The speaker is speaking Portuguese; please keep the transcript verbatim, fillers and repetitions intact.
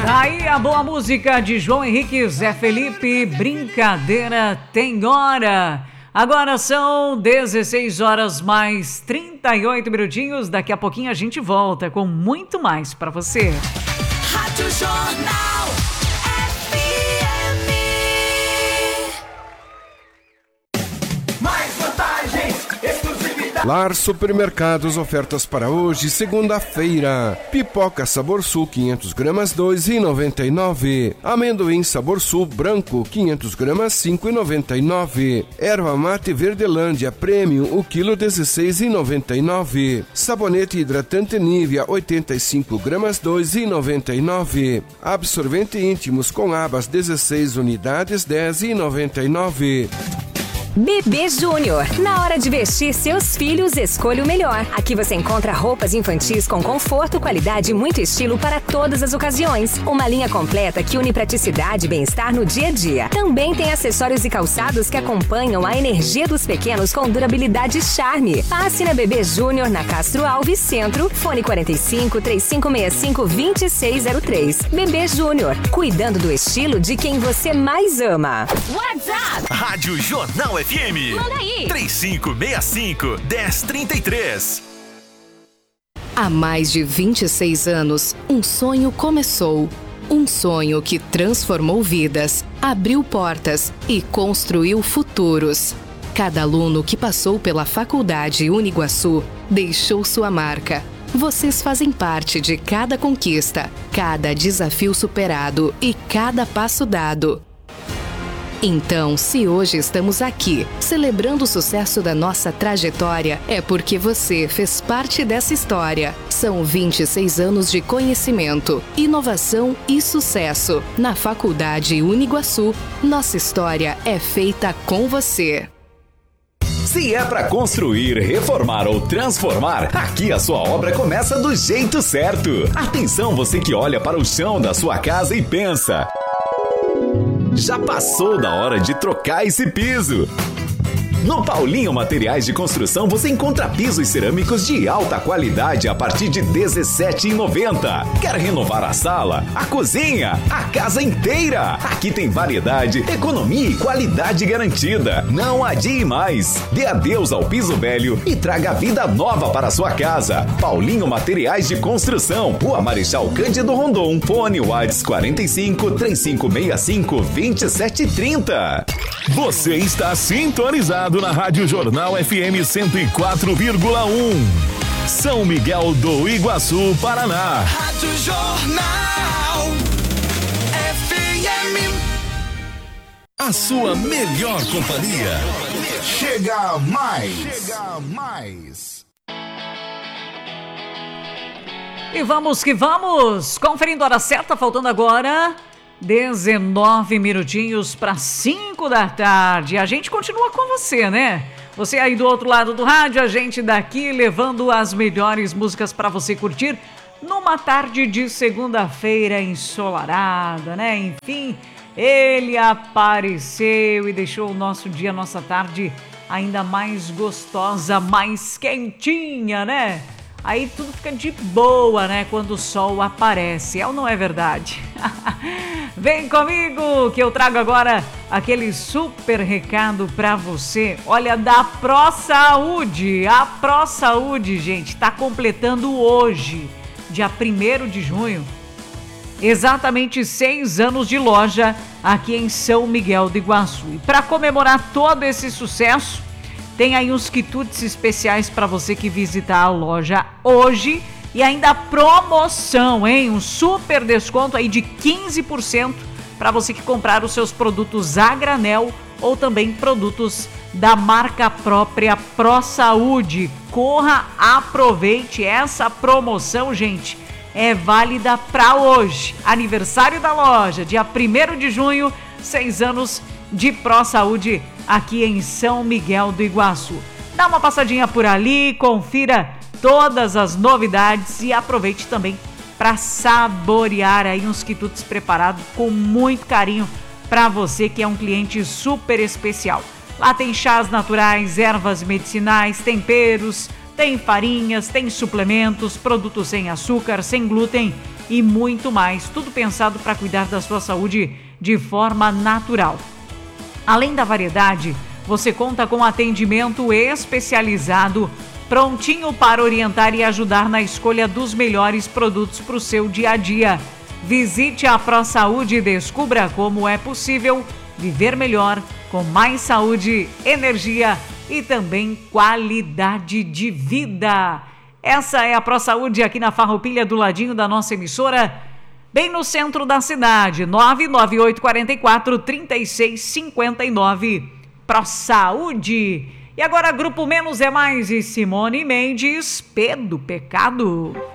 Aí a boa música de João Henrique, Zé Felipe, Brincadeira Tem Hora. Agora são dezesseis horas mais trinta e oito minutinhos. Daqui a pouquinho a gente volta com muito mais para você. Rádio Jornal F M. Mais vantagens, exclusividade. Lar Supermercados, ofertas para hoje, segunda-feira. Pipoca Sabor Sul, quinhentas gramas, dois reais e noventa e nove centavos. Amendoim Sabor Sul branco, quinhentas gramas, cinco reais e noventa e nove centavos. Erva Mate Verdelândia Premium, o quilo, dezesseis reais e noventa e nove centavos. Sabonete hidratante Nivea, oitenta e cinco gramas, dois reais e noventa e nove centavos. Absorvente íntimos com abas, dezesseis unidades, dez reais e noventa e nove centavos. Bebê Júnior. Na hora de vestir seus filhos, escolha o melhor. Aqui você encontra roupas infantis com conforto, qualidade e muito estilo para todas as ocasiões. Uma linha completa que une praticidade e bem-estar no dia a dia. Também tem acessórios e calçados que acompanham a energia dos pequenos com durabilidade e charme. Passe na Bebê Júnior na Castro Alves Centro. Fone quarenta e cinco, trinta e cinco sessenta e cinco, vinte e seis zero três. Bebê Júnior. Cuidando do estilo de quem você mais ama. WhatsApp. Rádio Jornal F M. Manda aí. três cinco seis cinco, um zero três três. Há mais de vinte e seis anos, um sonho começou. Um sonho que transformou vidas, abriu portas e construiu futuros. Cada aluno que passou pela Faculdade Uniguaçu deixou sua marca. Vocês fazem parte de cada conquista, cada desafio superado e cada passo dado. Então, se hoje estamos aqui, celebrando o sucesso da nossa trajetória, é porque você fez parte dessa história. São vinte e seis anos de conhecimento, inovação e sucesso. Na Faculdade Uniguaçu, nossa história é feita com você. Se é para construir, reformar ou transformar, aqui a sua obra começa do jeito certo. Atenção, você que olha para o chão da sua casa e pensa: já passou da hora de trocar esse piso. No Paulinho Materiais de Construção você encontra pisos cerâmicos de alta qualidade a partir de dezessete reais e noventa centavos. Quer renovar a sala, a cozinha, a casa inteira? Aqui tem variedade, economia e qualidade garantida. Não adie mais. Dê adeus ao piso velho e traga vida nova para a sua casa. Paulinho Materiais de Construção, Rua Marechal Cândido Rondon. Fone WhatsApp quarenta e cinco, trinta e cinco sessenta e cinco, vinte e sete trinta. Você está sintonizado na Rádio Jornal F M cento e quatro vírgula um. São Miguel do Iguaçu, Paraná. Rádio Jornal F M. A sua melhor companhia. Chega mais. Chega mais. E vamos que vamos. Conferindo a hora certa, faltando agora dezenove minutinhos para cinco da tarde. A gente continua com você, né? Você aí do outro lado do rádio, a gente daqui levando as melhores músicas para você curtir numa tarde de segunda-feira ensolarada, né? Enfim, ele apareceu e deixou o nosso dia, nossa tarde ainda mais gostosa, mais quentinha, né? Aí tudo fica de boa, né? Quando o sol aparece. É ou não é verdade? Vem comigo que eu trago agora aquele super recado pra você. Olha, da ProSaúde. A ProSaúde, gente, tá completando hoje, dia primeiro de junho, exatamente seis anos de loja aqui em São Miguel do Iguaçu. E para comemorar todo esse sucesso, tem aí uns quitutes especiais para você que visitar a loja hoje e ainda promoção, hein? Um super desconto aí de quinze por cento para você que comprar os seus produtos a granel ou também produtos da marca própria ProSaúde. Corra, aproveite essa promoção, gente. É válida para hoje. Aniversário da loja, dia primeiro de junho, seis anos de ProSaúde aqui em São Miguel do Iguaçu. Dá uma passadinha por ali, confira todas as novidades e aproveite também para saborear aí uns quitutes preparados com muito carinho para você que é um cliente super especial. Lá tem chás naturais, ervas medicinais, temperos, tem farinhas, tem suplementos, produtos sem açúcar, sem glúten e muito mais. Tudo pensado para cuidar da sua saúde de forma natural. Além da variedade, você conta com atendimento especializado, prontinho para orientar e ajudar na escolha dos melhores produtos para o seu dia a dia. Visite a ProSaúde e descubra como é possível viver melhor, com mais saúde, energia e também qualidade de vida. Essa é a ProSaúde aqui na Farroupilha, do ladinho da nossa emissora, bem no centro da cidade. Nove nove oito quatro quatro, três seis cinco nove. ProSaúde. E agora Grupo Menos é Mais e Simone Mendes, P do Pecado.